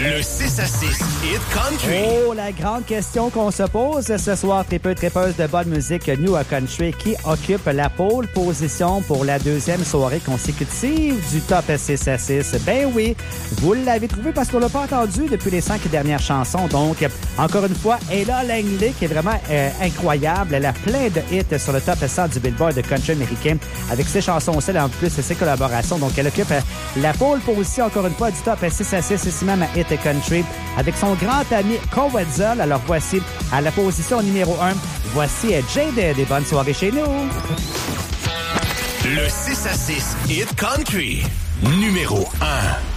Le 6 à 6 Hit Country. Oh, la grande question qu'on se pose ce soir, tripeuses de bonne musique New Country, qui occupe la pole position pour la deuxième soirée consécutive du Top 6 à 6. Ben oui, vous l'avez trouvé parce qu'on l'a pas entendu depuis les 5 dernières chansons. Donc, encore une fois, Ella Langley, qui est vraiment incroyable. Elle a plein de hits sur le Top 100 du Billboard de country américain avec ses chansons aussi, en plus de ses collaborations. Donc, elle occupe la pole position, encore une fois, du Top 6 à 6, ici même à Hit Country, avec son grand ami Cole Wetzel. Alors voici à la position numéro 1, voici Jaded et bonne soirée chez nous. Le 6 à 6 Hit Country, numéro 1.